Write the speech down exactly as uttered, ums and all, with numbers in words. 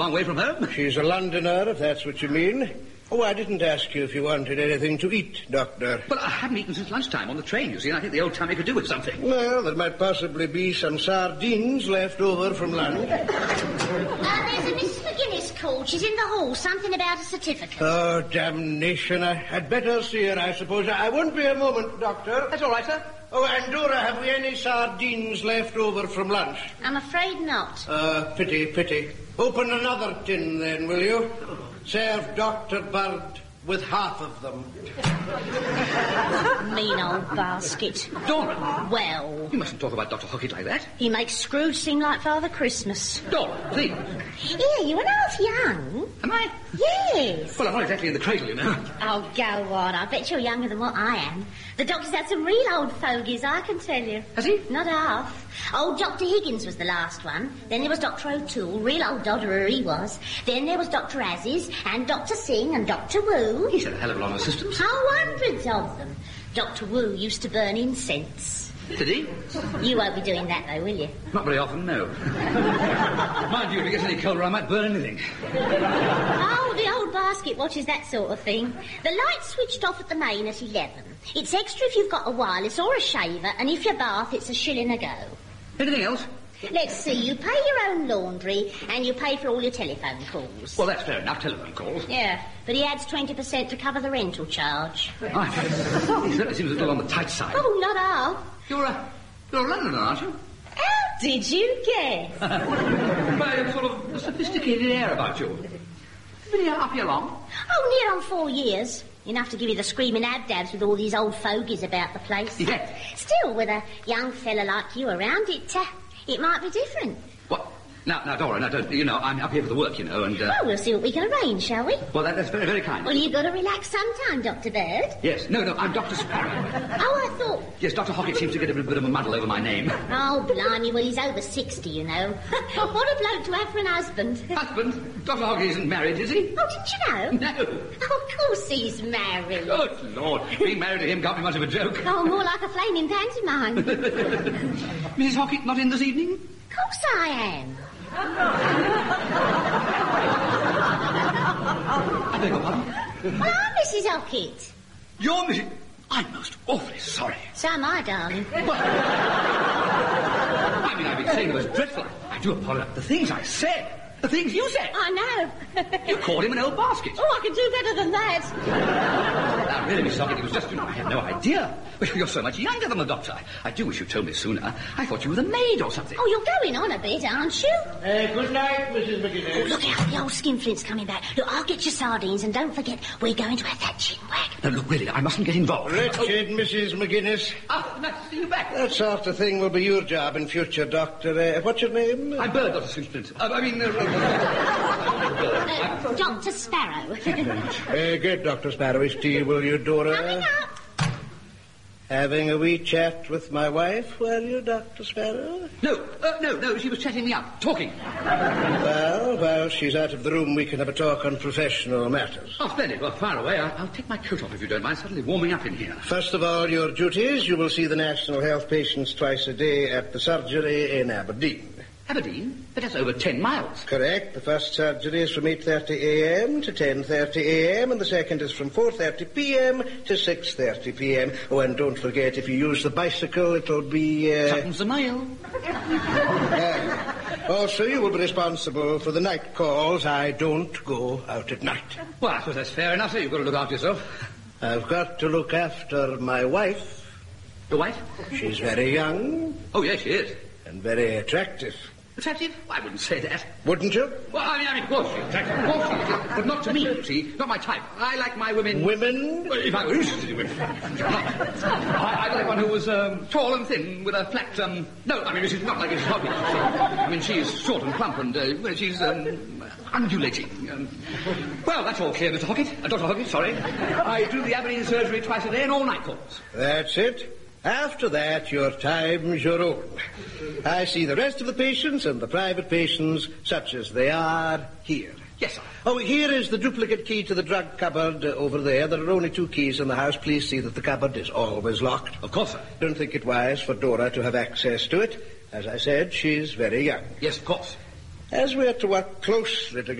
Long way from home? She's a Londoner, if that's what you mean. Oh, I didn't ask you if you wanted anything to eat, Doctor. Well, I haven't eaten since lunchtime on the train, you see, and I think the old timey could do with something. Well, there might possibly be some sardines left over from lunch. Uh, there's a Missus McGuinness called. She's in the hall. Something about a certificate. Oh, damnation. I had better see her, I suppose. I won't be a moment, Doctor. That's all right, sir. Oh, and Dora, have we any sardines left over from lunch? I'm afraid not. Uh, pity, pity. Open another tin, then, will you? Serve Doctor Bird with half of them. Mean old basket. Dora! Well... You mustn't talk about Doctor Hockett like that. He makes Scrooge seem like Father Christmas. Dora, please. Yeah, you were half young. Am I? Yes. Well, I'm not exactly in the cradle, you know. Oh, go on. I bet you're younger than what I am. The doctor's had some real old fogies, I can tell you. Has he? Not half. Old Doctor Higgins was the last one. Then there was Doctor O'Toole, real old dodderer he was. Then there was Doctor Aziz, and Doctor Singh, and Doctor Wu. He's had a hell of a lot of assistants. Oh, hundreds of them. Doctor Wu used to burn incense. Did he? You won't be doing that, though, will you? Not very often, no. Mind you, if it gets any colder, I might burn anything. Oh, the old basket watches that sort of thing. The light's switched off at the main at eleven. It's extra if you've got a wireless or a shaver, and if you bath, it's a shilling a go. Anything else? Let's see, you pay your own laundry, and you pay for all your telephone calls. Well, that's fair enough, telephone calls. Yeah, but he adds twenty percent to cover the rental charge. Oh, he certainly seems a little on the tight side. Oh, not half. You're a, you're a Londoner, aren't you? How did you guess? By a sort of sophisticated air about you. Been here up here long? Oh, near on four years. Enough to give you the screaming abdabs with all these old fogies about the place. Yeah. Still, with a young fella like you around, it, uh, it might be different. What? Now, now, Dora, now, don't, you know, I'm up here for the work, you know, and... Uh... Oh, we'll see what we can arrange, shall we? Well, that, that's very, very kind. Well, you've got to relax sometime, Doctor Bird. Yes. No, no, I'm Doctor Sparrow. Oh, I thought... Yes, Doctor Hockett seems to get a bit, bit of a muddle over my name. Oh, blimey, well, he's over sixty, you know. What a bloke to have for an husband. Husband? Doctor Hockett isn't married, is he? Oh, didn't you know? No. Oh, of course he's married. Good Lord. Being married to him can't be much of a joke. Oh, more like a flaming pantomime. Missus Hockett not in this evening? Of course I am. I beg your pardon? Well, I'm Missus Hockett. You're Missus... I'm most awfully sorry. So am I, darling. Well, I mean, I've been saying it was dreadful. I do apologize. The things I said. The things you said. I know. You called him an old basket. Oh, I can do better than that. Now, really, Miss Hockett, it was just, you know, I had no idea. You're so much younger than the doctor. I do wish you'd told me sooner. I thought you were the maid or something. Oh, you're going on a bit, aren't you? Uh, good night, Missus McGuinness. Oh, look out, the old skinflint's coming back. Look, I'll get your sardines, and don't forget, we're going to have that chin wag. No, look, really, I mustn't get involved. Wretched oh. Missus McGuinness. Ah, nice to see you back. That sort of thing will be your job in future, Doctor. Uh, what's your name? I'm Bird, Doctor Skinflint. Uh, I mean... Uh, uh, Doctor Sparrow. uh, good, Doctor Sparrowish tea, will you, Dora? Coming up. Having a wee chat with my wife, were you, Doctor Sparrow? No, uh, no, no, she was chatting me up, talking. Well, while she's out of the room, we can have a talk on professional matters. Oh, splendid. Well, fire away. I'll, I'll take my coat off if you don't mind. Suddenly warming up in here. First of all, your duties. You will see the National Health patients twice a day at the surgery in Aberdeen. Aberdeen? But that's over ten miles. Correct. The first surgery is from eight thirty a m to ten thirty a m and the second is from four thirty p m to six thirty p m Oh, and don't forget, if you use the bicycle, it'll be... Uh... Tuppence a mile. uh, also, you will be responsible for the night calls. I don't go out at night. Well, I suppose that's fair enough, sir. You've got to look after yourself. I've got to look after my wife. Your wife? She's very young. Oh, yes, she is. And very attractive. Attractive? Well, I wouldn't say that. Wouldn't you? Well, I mean, I mean, of course she's attractive. Of course she is. But not to me, you see. Not my type. I like my women... Women? Well, if I were interested in women. I, I like one who was um, tall and thin with a flat... Um... No, I mean, she's not like Missus Hockett. I mean, she's short and plump and uh, well, she's um, undulating. Um... Well, that's all clear, Mister Hockett. Uh, Doctor Hockett, sorry. I do the Aberdeen surgery twice a day and all night calls. That's it. After that, your time's your own. I see the rest of the patients and the private patients, such as they are, here. Yes, sir. Oh, here is the duplicate key to the drug cupboard uh, over there. There are only two keys in the house. Please see that the cupboard is always locked. Of course, sir. Don't think it wise for Dora to have access to it. As I said, she's very young. Yes, of course. As we are to work closely together,